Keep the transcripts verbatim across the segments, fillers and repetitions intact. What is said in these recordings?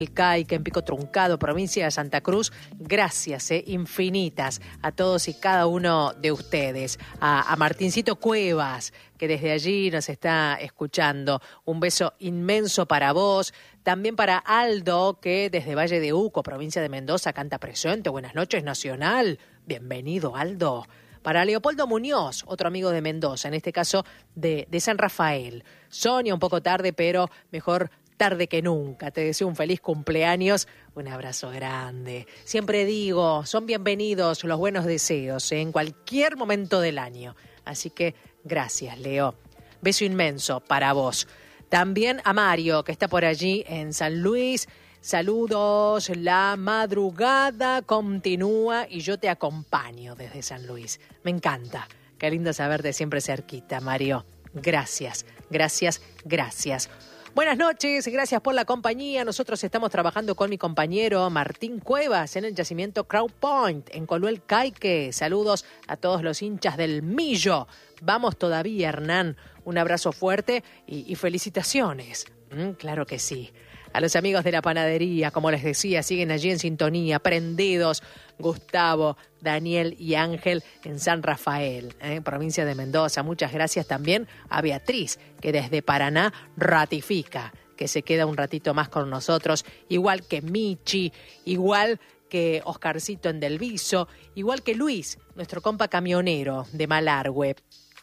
El Caique, en Pico Truncado, provincia de Santa Cruz, gracias, eh, infinitas a todos y cada uno de ustedes. A, a Martincito Cuevas, que desde allí nos está escuchando. Un beso inmenso para vos. También para Aldo, que desde Valle de Uco, provincia de Mendoza, canta presente. Buenas noches, Nacional. Bienvenido, Aldo. Para Leopoldo Muñoz, otro amigo de Mendoza, en este caso de, de San Rafael. Sonia, un poco tarde, pero mejor tarde que nunca. Te deseo un feliz cumpleaños, un abrazo grande. Siempre digo, son bienvenidos los buenos deseos, ¿eh? En cualquier momento del año. Así que gracias, Leo. Beso inmenso para vos. También a Mario, que está por allí en San Luis. Saludos, la madrugada continúa y yo te acompaño desde San Luis. Me encanta. Qué lindo saberte siempre cerquita, Mario. Gracias, gracias, gracias. Buenas noches, gracias por la compañía. Nosotros estamos trabajando con mi compañero Martín Cuevas en el yacimiento Crown Point, en Coluel Caique. Saludos a todos los hinchas del Millo. Vamos todavía, Hernán. Un abrazo fuerte y, y felicitaciones. Mm, claro que sí. A los amigos de la panadería, como les decía, siguen allí en sintonía, prendidos. Gustavo, Daniel y Ángel en San Rafael, ¿eh? Provincia de Mendoza. Muchas gracias también a Beatriz, que desde Paraná ratifica que se queda un ratito más con nosotros, igual que Michi, igual que Oscarcito en Delviso, igual que Luis, nuestro compa camionero de Malargüe.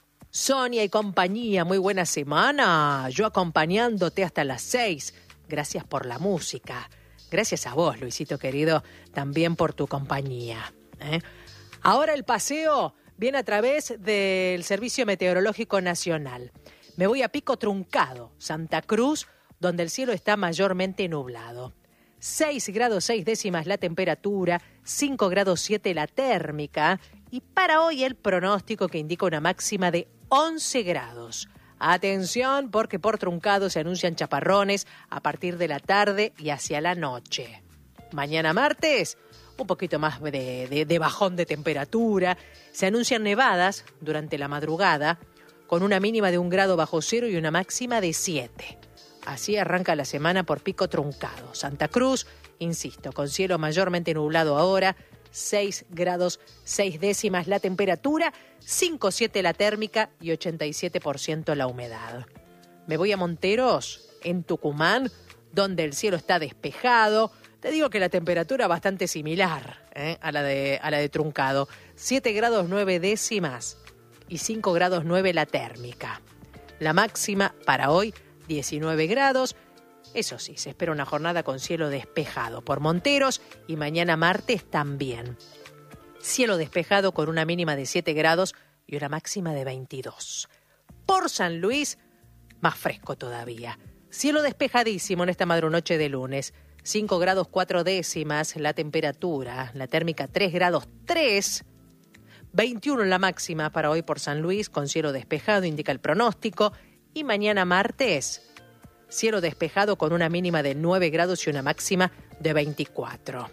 Sonia y compañía, muy buena semana. Yo acompañándote hasta las seis. Gracias por la música. Gracias a vos, Luisito querido, también por tu compañía, ¿eh? Ahora el paseo viene a través del Servicio Meteorológico Nacional. Me voy a Pico Truncado, Santa Cruz, donde el cielo está mayormente nublado. seis grados seis décimas la temperatura, cinco grados siete la térmica, y para hoy el pronóstico que indica una máxima de once grados. Atención, porque por Truncado se anuncian chaparrones a partir de la tarde y hacia la noche. Mañana martes, un poquito más de, de, de bajón de temperatura. Se anuncian nevadas durante la madrugada, con una mínima de un grado bajo cero y una máxima de siete. Así arranca la semana por Pico Truncado. Santa Cruz, insisto, con cielo mayormente nublado ahora, seis grados seis décimas la temperatura, cinco coma siete la térmica y ochenta y siete por ciento la humedad. Me voy a Monteros, en Tucumán, donde el cielo está despejado. Te digo que la temperatura es bastante similar, ¿eh? a la de, a la de Truncado. siete grados nueve décimas y cinco grados nueve la térmica. La máxima para hoy, diecinueve grados. Eso sí, se espera una jornada con cielo despejado por Monteros y mañana martes también. Cielo despejado con una mínima de siete grados y una máxima de veintidós. Por San Luis, más fresco todavía. Cielo despejadísimo en esta madrunoche de lunes. cinco grados cuatro décimas la temperatura, la térmica tres grados tres. veintiuno la máxima para hoy por San Luis con cielo despejado, indica el pronóstico. Y mañana martes, cielo despejado con una mínima de nueve grados y una máxima de veinticuatro.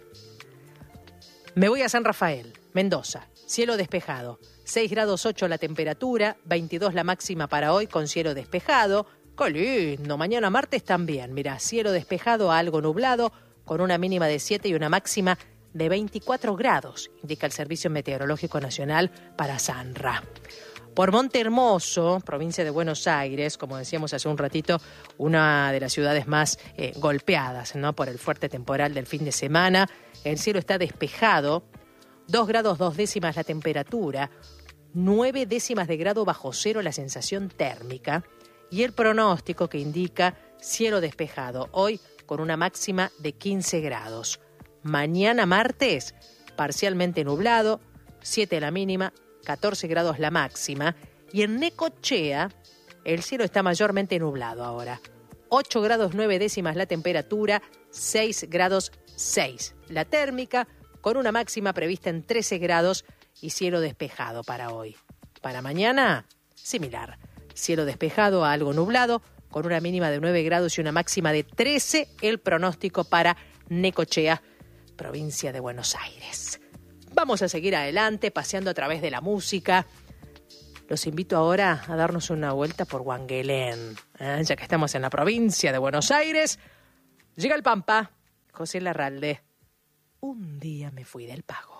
Me voy a San Rafael, Mendoza. Cielo despejado. seis grados ocho la temperatura, veintidós la máxima para hoy con cielo despejado. ¡Qué lindo! Mañana martes también. Mirá, cielo despejado a algo nublado con una mínima de siete y una máxima de veinticuatro grados, indica el Servicio Meteorológico Nacional para Sanra. Por Monte Hermoso, provincia de Buenos Aires, como decíamos hace un ratito, una de las ciudades más eh, golpeadas, ¿no?, por el fuerte temporal del fin de semana. El cielo está despejado, dos grados dos décimas la temperatura, nueve décimas de grado bajo cero la sensación térmica y el pronóstico que indica cielo despejado, hoy con una máxima de quince grados. Mañana martes, parcialmente nublado, siete la mínima, catorce grados la máxima, y en Necochea el cielo está mayormente nublado ahora. ocho grados nueve décimas la temperatura, seis grados seis la térmica, con una máxima prevista en trece grados y cielo despejado para hoy. Para mañana, similar. Cielo despejado a algo nublado, con una mínima de nueve grados y una máxima de trece, el pronóstico para Necochea, provincia de Buenos Aires. Vamos a seguir adelante, paseando a través de la música. Los invito ahora a darnos una vuelta por Wangelén, ¿eh? Ya que estamos en la provincia de Buenos Aires. Llega el Pampa, José Larralde. Un día me fui del pago.